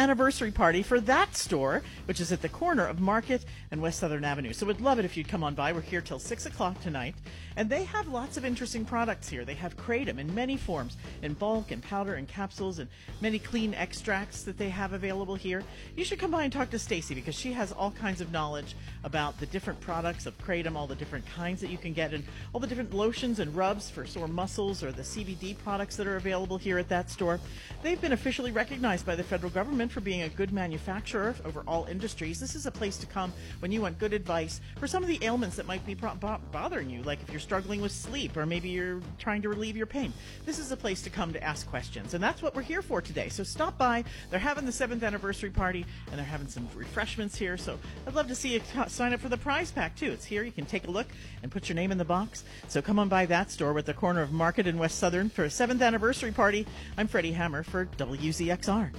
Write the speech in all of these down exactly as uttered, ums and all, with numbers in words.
anniversary party for that store, which is at the corner of Market and West Southern Avenue. So we'd love it if you'd come on by. We're here till six o'clock tonight. And they have lots of interesting products here. They have Kratom in many forms, in bulk and powder and capsules, and many clean extracts that they have available here. You should come by and talk to Stacy because she has all kinds of knowledge about the different products of Kratom, all the different kinds that you can get, and all the different lotions and rubs for sore muscles or the C B D products that are available here at that store. They've been officially recognized by the federal government for being a good manufacturer over all industries. This is a place to come when you want good advice for some of the ailments that might be pro- bo- bothering you, like if you're struggling with sleep or maybe you're trying to relieve your pain. This is a place to come to ask questions, and that's what we're here for today. So stop by. They're having the seventh anniversary party, and they're having some refreshments here, so I'd love to see you t- sign up for the prize pack, too. It's here. You can take a look and put your name in the box. So come on by that store at the corner of Market and West Southern for a seventh anniversary party. I'm Freddie Hammer for W Z X R.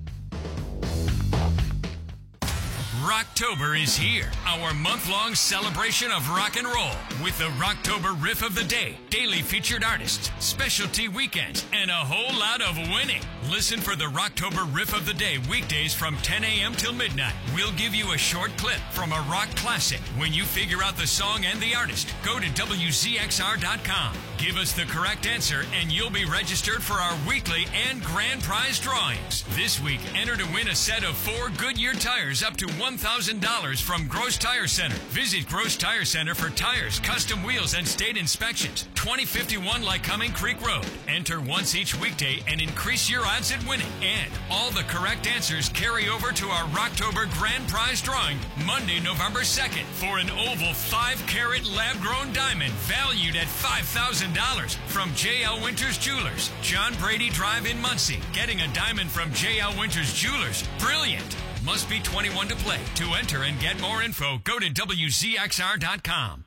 Rocktober is here, our month-long celebration of rock and roll with the Rocktober Riff of the Day, daily featured artists, specialty weekends, and a whole lot of winning. Listen for the Rocktober Riff of the Day weekdays from ten a.m. till midnight. We'll give you a short clip from a rock classic. When you figure out the song and the artist, go to W Z X R dot com. Give us the correct answer and you'll be registered for our weekly and grand prize drawings. This week, enter to win a set of four Goodyear tires up to one thousand dollars from Gross Tire Center. Visit Gross Tire Center for tires, custom wheels, and state inspections. twenty fifty-one Lycoming Creek Road. Enter once each weekday and increase your odds at winning. And all the correct answers carry over to our Rocktober Grand Prize drawing Monday, November second for an oval five carat lab-grown diamond valued at five thousand dollars from J L Winters Jewelers. John Brady Drive in Muncie. Getting a diamond from J L Winters Jewelers. Brilliant. Must be twenty-one to play. To enter and get more info, go to W Z X R dot com.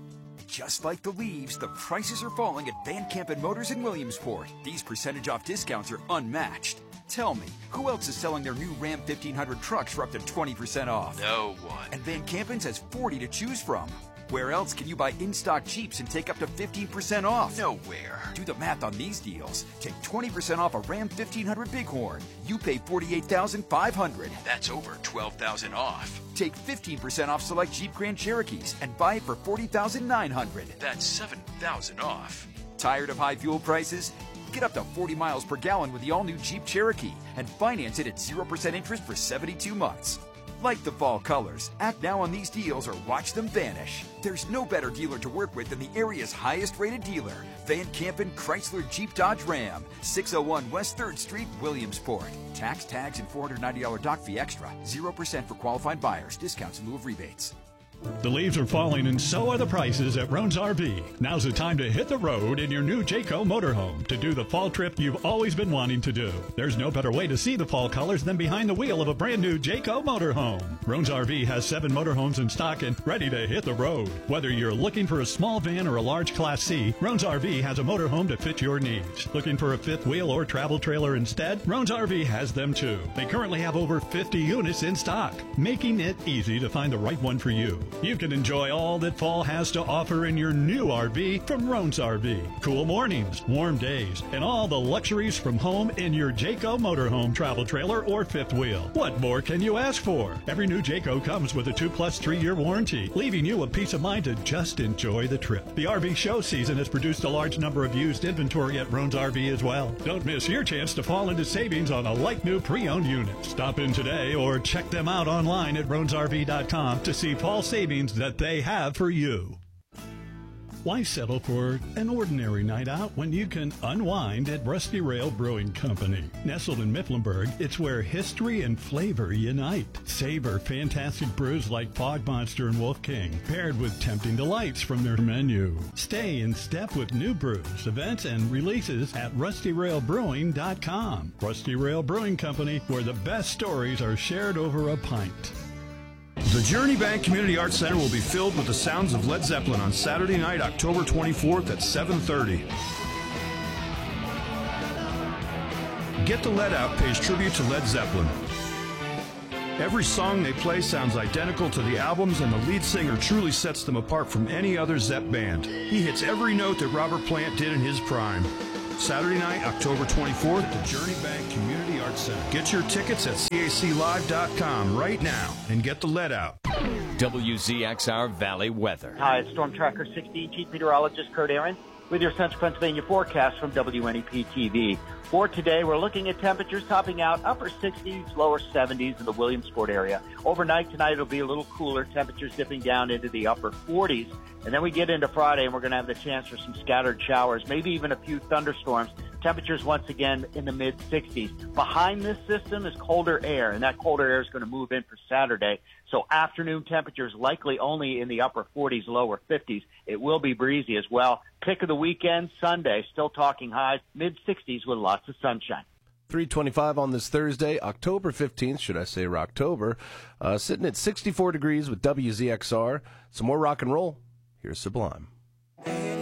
Just like the leaves, the prices are falling at Van Campen Motors in Williamsport. These percentage off discounts are unmatched. Tell me, who else is selling their new Ram fifteen hundred trucks for up to twenty percent off? No one. And Van Campen's has forty to choose from. Where else can you buy in-stock Jeeps and take up to fifteen percent off? Nowhere. Do the math on these deals. Take twenty percent off a Ram fifteen hundred Bighorn. You pay forty-eight thousand five hundred dollars. That's over twelve thousand dollars off. Take fifteen percent off select Jeep Grand Cherokees and buy it for forty thousand nine hundred dollars. That's seven thousand dollars off. Tired of high fuel prices? Get up to forty miles per gallon with the all-new Jeep Cherokee and finance it at zero percent interest for seventy-two months. Like the fall colors, act now on these deals or watch them vanish. There's no better dealer to work with than the area's highest-rated dealer, Van Campen Chrysler Jeep Dodge Ram, six oh one West third Street, Williamsport. Tax, tags, and four hundred ninety dollars dock fee extra. zero percent for qualified buyers. Discounts in lieu of rebates. The leaves are falling and so are the prices at Roan's R V. Now's the time to hit the road in your new Jayco motorhome to do the fall trip you've always been wanting to do. There's no better way to see the fall colors than behind the wheel of a brand new Jayco motorhome. Roan's R V has seven motorhomes in stock and ready to hit the road. Whether you're looking for a small van or a large Class C, Roan's R V has a motorhome to fit your needs. Looking for a fifth wheel or travel trailer instead? Roan's R V has them too. They currently have over fifty units in stock, making it easy to find the right one for you. You can enjoy all that fall has to offer in your new R V from Roan's R V. Cool mornings, warm days, and all the luxuries from home in your Jayco motorhome, travel trailer, or fifth wheel. What more can you ask for? Every new Jayco comes with a two plus three year warranty, leaving you a peace of mind to just enjoy the trip. The R V show season has produced a large number of used inventory at Roan's R V as well. Don't miss your chance to fall into savings on a like-new pre-owned unit. Stop in today or check them out online at roans R V dot com to see fall savings that they have for you. Why settle for an ordinary night out when you can unwind at Rusty Rail Brewing Company? Nestled in Mifflinburg, it's where history and flavor unite. Savor fantastic brews like Fog Monster and Wolf King, paired with tempting delights from their menu. Stay in step with new brews, events, and releases at rusty rail brewing dot com. Rusty Rail Brewing Company, where the best stories are shared over a pint. The Journey Bank Community Arts Center will be filled with the sounds of Led Zeppelin on Saturday night, October twenty-fourth at seven thirty. Get the Let Out pays tribute to Led Zeppelin. Every song they play sounds identical to the albums, and the lead singer truly sets them apart from any other Zepp band. He hits every note that Robert Plant did in his prime. Saturday night, October twenty-fourth at the Journey Bank Community Arts Center. Get your tickets at C A C live dot com right now and get the lead out. W Z X R Valley weather. Hi, it's Storm Tracker sixteen Chief Meteorologist Kurt Aaron with your Central Pennsylvania forecast from W N E P T V. For today, we're looking at temperatures topping out upper sixties, lower seventies in the Williamsport area. Overnight tonight, it'll be a little cooler, temperatures dipping down into the upper forties. And then we get into Friday, and we're going to have the chance for some scattered showers, maybe even a few thunderstorms. Temperatures once again in the mid-sixties. Behind this system is colder air, and that colder air is going to move in for Saturday. So afternoon temperatures likely only in the upper forties, lower fifties. It will be breezy as well. Pick of the weekend, Sunday, still talking highs, mid-sixties with lots of sunshine. three twenty-five on this Thursday, October fifteenth, should I say Rocktober, uh, sitting at sixty-four degrees with W Z X R. Some more rock and roll. Here's Sublime.